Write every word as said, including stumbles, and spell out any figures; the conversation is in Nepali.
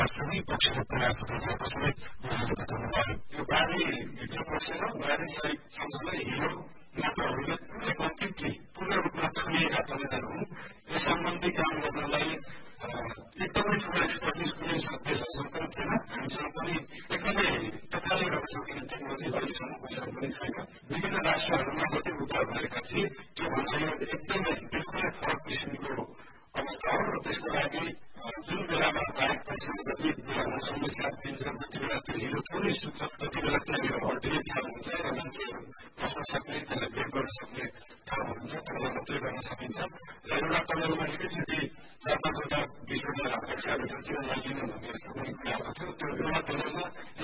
सबै पक्षले प्रयास गरिरहेको सबै उहाँले बताउनु भयो यो बाढीभित्र पसेर बाढी सहित सँगसँगै हिलो माटोहरूले पुरै कम्प्लिटली पूर्ण रूपमा थुनिएका परिवार हुन् यस सम्बन्धी काम गर्नलाई एकदमै ठुलो एक्सपर्टिज कुनै देशहरूसँग पनि थिएन हामीसँग पनि एकदमै तत्कालै गर्न सकिने टेक्नोलोजी अहिलेसम्म पैसा पनि छैन विभिन्न राष्ट्रहरूमा जति उद्धार भएका थिए त्योभन्दा यो एकदमै बिल्कुलै फरक किसिमको अवस्था हो र त्यसको लागि जुन बेलामा बाहेक पैसा जति बेला मौसमले साथ दिन्छ जति बेला त्यो हिलो थोरै सुक्छ त्यति बेला त्यहाँनिर अल्टरनेट ठाउँ हुन्छ र मान्छेहरू बस्न सक्ने त्यसलाई भेट गर्न सक्ने ठाउँहरू हुन्छ त्यसलाई मात्रै गर्न सकिन्छ र एउटा टनलमा एकैचोटि चार पाँचवटा बिसवटा एक्साभेटर किन नलिनु भन्ने यस्तो पनि कुरा आएको थियो त्यो एउटा टनलमा